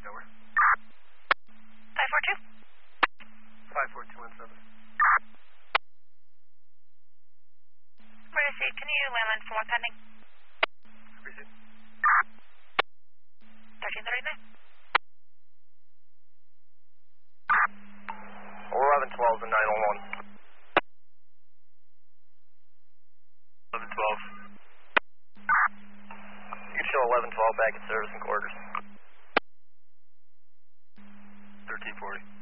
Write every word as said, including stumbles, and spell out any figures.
shower. five four two. five four two one seven. Receive, can you landline for one pending? Receive. thirteen thirty-nine. eleven twelve and nine one one. eleven twelve. You show eleven twelve back at service and quarters. thirteen forty.